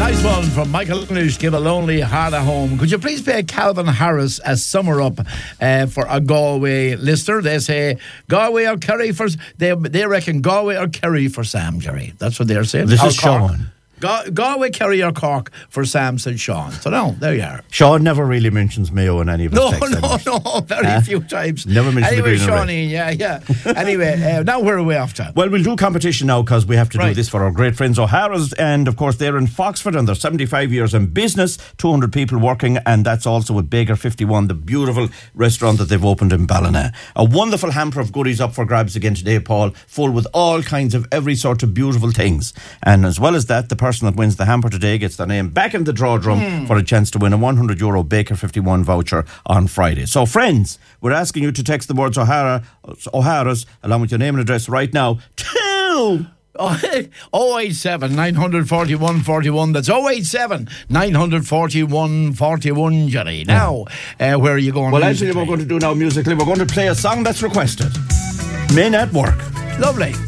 Nice one from Michael Lynch, Give a Lonely Heart a Home. Could you please play Calvin Harris as Summer Up for a Galway listener? They say Galway or Kerry for... They reckon Galway or Kerry for Sam, Jerry. That's what they're saying. This is Sean. Galway, Kerry or Cork for Sam, said Sean. So no, there you are. Sean never really mentions Mayo in any of his texts. No, very few times. Never mentions anyway, the green Shawnee, yeah. Anyway, now where are we off to? Well, we'll do competition now because we have to do this for our great friends O'Hara's, and of course they're in Foxford and they're 75 years in business, 200 people working, and that's also with Baker 51, the beautiful restaurant that they've opened in Ballina. A wonderful hamper of goodies up for grabs again today, Paul, full with all kinds of every sort of beautiful things. And as well as that, the person that wins the hamper today gets their name back in the draw drum for a chance to win a €100 Baker 51 voucher on Friday. So friends, we're asking you to text the words O'Hara's along with your name and address right now to 087 941 41. That's 087 941 41, Jerry. Now, where are you going? Well, actually, we're going to do now musically. We're going to play a song that's requested. Men at Work. Lovely.